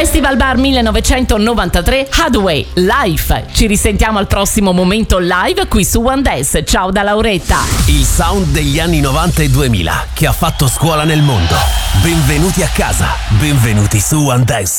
Festival Bar 1993, Hathaway, Life. Ci risentiamo al prossimo momento live qui su One Dance. Ciao da Lauretta. Il sound degli anni 90 e 2000 che ha fatto scuola nel mondo. Benvenuti a casa, benvenuti su One Dance.